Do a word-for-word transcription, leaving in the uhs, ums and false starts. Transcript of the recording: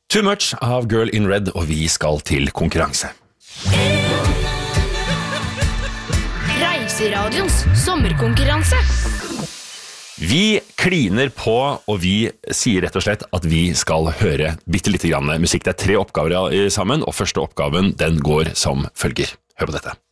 Too Much av Girl in Red, og vi skal til konkurranse. Reiseradions sommerkonkurranse. Vi kliner på, og vi sier rett og slett at vi skal høre bitte litt grann musikk. Det er tre oppgaver sammen, og første oppgaven den går som følger. Hør på dette.